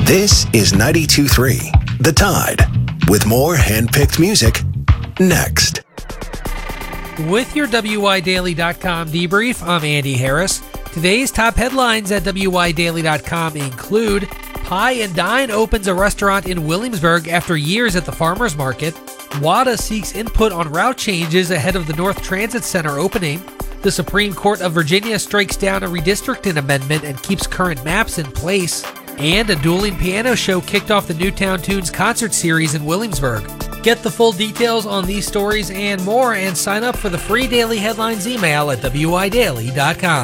This is 92.3 The Tide, with more hand-picked music next. With your WYDaily.com debrief, I'm Andy Harris. Today's top headlines at WYDaily.com include Pie and Dine opens a restaurant in Williamsburg after years at the farmer's market. WADA seeks input on route changes ahead of the North Transit Center opening. The Supreme Court of Virginia strikes down a redistricting amendment and keeps current maps in place. And a dueling piano show kicked off the Newtown Tunes concert series in Williamsburg. Get the full details on these stories and more, and sign up for the free daily headlines email at WYDaily.com.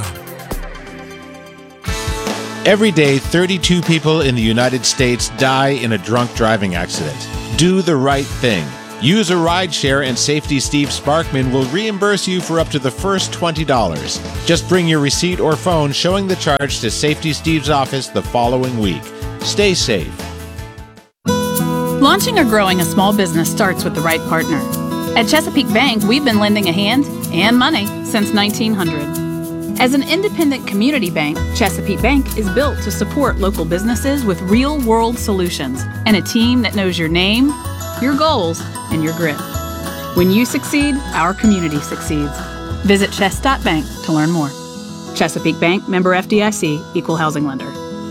Every day, 32 people in the United States die in a drunk driving accident. Do the right thing. Use a rideshare and Safety Steve Sparkman will reimburse you for up to the first $20. Just bring your receipt or phone showing the charge to Safety Steve's office the following week. Stay safe. Launching or growing a small business starts with the right partner. At Chesapeake Bank, we've been lending a hand and money since 1900. As an independent community bank, Chesapeake Bank is built to support local businesses with real-world solutions and a team that knows your name, your goals, and your grit. When you succeed, our community succeeds. Visit chess.bank to learn more. Chesapeake Bank, member FDIC, equal housing lender.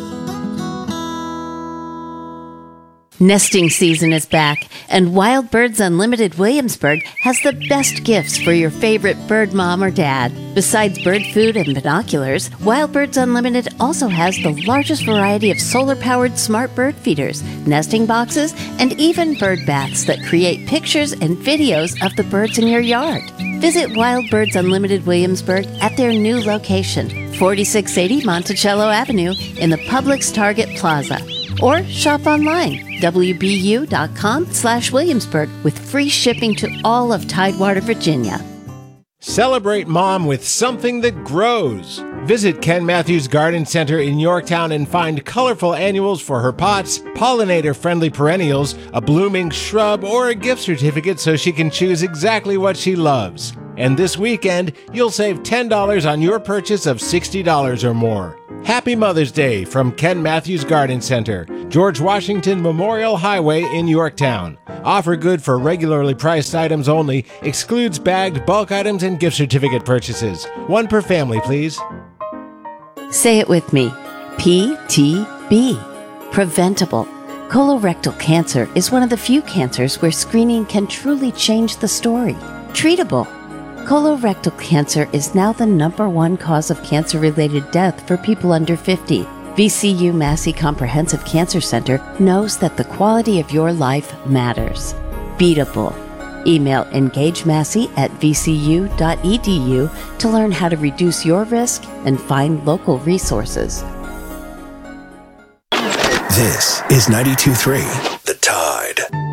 Nesting season is back, and Wild Birds Unlimited Williamsburg has the best gifts for your favorite bird mom or dad. Besides bird food and binoculars, Wild Birds Unlimited also has the largest variety of solar-powered smart bird feeders, nesting boxes, and even bird baths that create pictures and videos of the birds in your yard. Visit Wild Birds Unlimited Williamsburg at their new location, 4680 Monticello Avenue in the Publix Target Plaza. Or shop online, wbu.com/Williamsburg, with free shipping to all of Tidewater, Virginia. Celebrate mom with something that grows. Visit Ken Matthews Garden Center in Yorktown and find colorful annuals for her pots, pollinator-friendly perennials, a blooming shrub, or a gift certificate so she can choose exactly what she loves. And this weekend, you'll save $10 on your purchase of $60 or more. Happy Mother's Day from Ken Matthews Garden Center, George Washington Memorial Highway in Yorktown. Offer good for regularly priced items only, excludes bagged bulk items and gift certificate purchases. One per family, please. Say it with me. PTB. Preventable. Colorectal cancer is one of the few cancers where screening can truly change the story. Treatable. Colorectal cancer is now the #1 cause of cancer-related death for people under 50. VCU Massey Comprehensive Cancer Center knows that the quality of your life matters. Beatable. Email engagemassey@vcu.edu to learn how to reduce your risk and find local resources. This is 92.3 The Tide.